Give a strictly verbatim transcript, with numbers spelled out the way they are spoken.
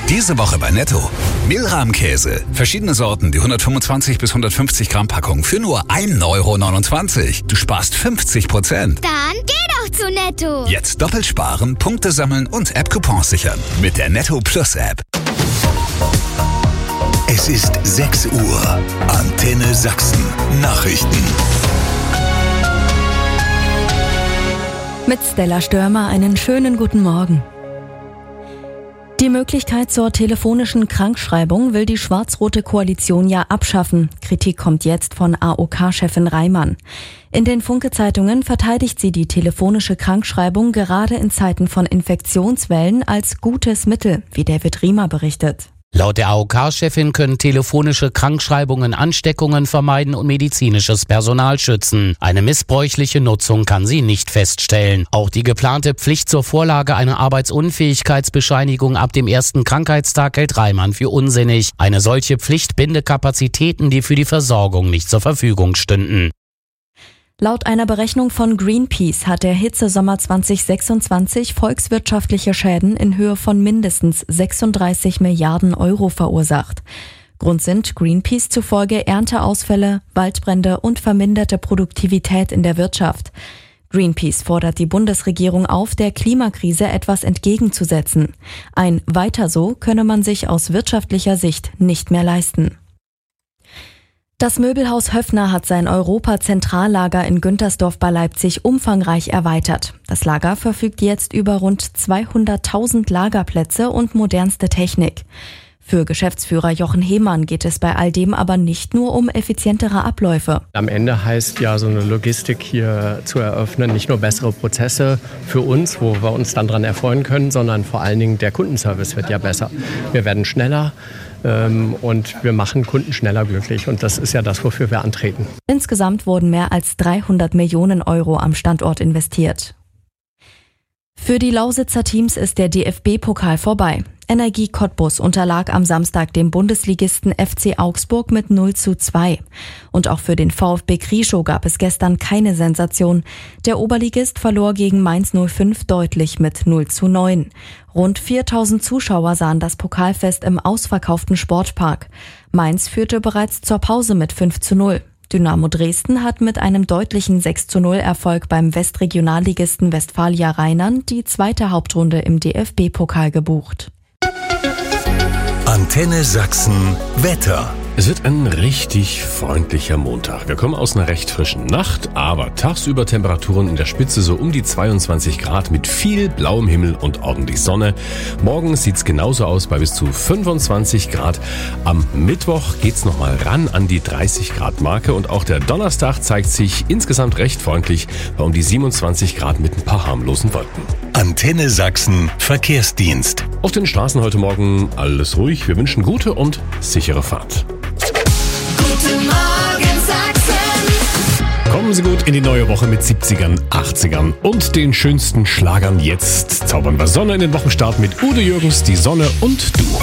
Diese Woche bei Netto. Mehlrahmkäse. Verschiedene Sorten, die hundertfünfundzwanzig bis hundertfünfzig Gramm Packung für nur ein Euro neunundzwanzig. Du sparst fünfzig Prozent. Dann geh doch zu Netto. Jetzt doppelt sparen, Punkte sammeln und App-Coupons sichern. Mit der Netto Plus App. Es ist sechs Uhr. Antenne Sachsen. Nachrichten. Mit Stella Störmer einen schönen guten Morgen. Die Möglichkeit zur telefonischen Krankschreibung will die schwarz-rote Koalition ja abschaffen. Kritik kommt jetzt von A O K-Chefin Reimann. In den Funke-Zeitungen verteidigt sie die telefonische Krankschreibung gerade in Zeiten von Infektionswellen als gutes Mittel, wie David Riemer berichtet. Laut der A O K-Chefin können telefonische Krankschreibungen Ansteckungen vermeiden und medizinisches Personal schützen. Eine missbräuchliche Nutzung kann sie nicht feststellen. Auch die geplante Pflicht zur Vorlage einer Arbeitsunfähigkeitsbescheinigung ab dem ersten Krankheitstag hält Reimann für unsinnig. Eine solche Pflicht binde Kapazitäten, die für die Versorgung nicht zur Verfügung stünden. Laut einer Berechnung von Greenpeace hat der Hitzesommer zwanzig sechsundzwanzig volkswirtschaftliche Schäden in Höhe von mindestens sechsunddreißig Milliarden Euro verursacht. Grund sind Greenpeace zufolge Ernteausfälle, Waldbrände und verminderte Produktivität in der Wirtschaft. Greenpeace fordert die Bundesregierung auf, der Klimakrise etwas entgegenzusetzen. Ein Weiter so könne man sich aus wirtschaftlicher Sicht nicht mehr leisten. Das Möbelhaus Höffner hat sein Europa-Zentrallager in Güntersdorf bei Leipzig umfangreich erweitert. Das Lager verfügt jetzt über rund zweihunderttausend Lagerplätze und modernste Technik. Für Geschäftsführer Jochen Hehmann geht es bei all dem aber nicht nur um effizientere Abläufe. Am Ende heißt ja so eine Logistik hier zu eröffnen, nicht nur bessere Prozesse für uns, wo wir uns dann dran erfreuen können, sondern vor allen Dingen der Kundenservice wird ja besser. Wir werden schneller. Und wir machen Kunden schneller glücklich und das ist ja das, wofür wir antreten. Insgesamt wurden mehr als dreihundert Millionen Euro am Standort investiert. Für die Lausitzer Teams ist der D F B-Pokal vorbei. Energie Cottbus unterlag am Samstag dem Bundesligisten F C Augsburg mit null zu zwei. Und auch für den VfB Krieschow gab es gestern keine Sensation. Der Oberligist verlor gegen Mainz null fünf deutlich mit null zu neun. Rund viertausend Zuschauer sahen das Pokalfest im ausverkauften Sportpark. Mainz führte bereits zur Pause mit fünf zu null. Dynamo Dresden hat mit einem deutlichen sechs zu null Erfolg beim Westregionalligisten Westfalia Rheinland die zweite Hauptrunde im D F B-Pokal gebucht. Antenne Sachsen Wetter. Es wird ein richtig freundlicher Montag. Wir kommen aus einer recht frischen Nacht, aber tagsüber Temperaturen in der Spitze so um die zweiundzwanzig Grad mit viel blauem Himmel und ordentlich Sonne. Morgen sieht's genauso aus bei bis zu fünfundzwanzig Grad. Am Mittwoch geht's nochmal ran an die dreißig Grad Marke und auch der Donnerstag zeigt sich insgesamt recht freundlich bei um die siebenundzwanzig Grad mit ein paar harmlosen Wolken. Antenne Sachsen Verkehrsdienst. Auf den Straßen heute Morgen alles ruhig. Wir wünschen gute und sichere Fahrt. Guten Morgen Sachsen. Kommen Sie gut in die neue Woche mit siebzigern, achtzigern und den schönsten Schlagern. Jetzt zaubern wir Sonne in den Wochenstart mit Udo Jürgens, Die Sonne und Du.